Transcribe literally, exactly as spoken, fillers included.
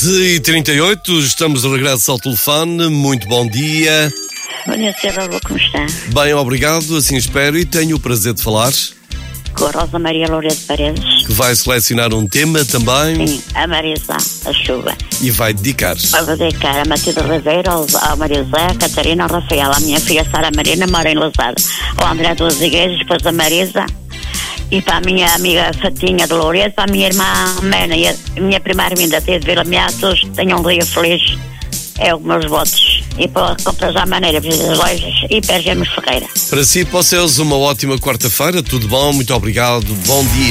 onze e trinta e oito, estamos de regresso ao telefone. Muito bom dia. Bom dia, senhor Alô, como está? Bem, obrigado, assim espero, e tenho o prazer de falar com a Rosa Maria Loureiro de Paredes, que vai selecionar um tema também. Sim, a Marisa, a chuva. E vai dedicar. Vou dedicar a Matilde Ribeiro, ao, ao Maria José, a Catarina, ao Rafael, a minha filha Sara Marina, mora em Lousada, ao André Duas Igrejas, depois a Marisa, e para a minha amiga Fatinha de Loureiro, para a minha irmã Mena e a minha prima Arminda de Vila Meatos. Tenham um dia feliz, é os meus votos. E para compras à maneira, Visita Lojas e Pérgamos Ferreira. Para si e para os seus, uma ótima quarta-feira, tudo bom, muito obrigado, bom dia.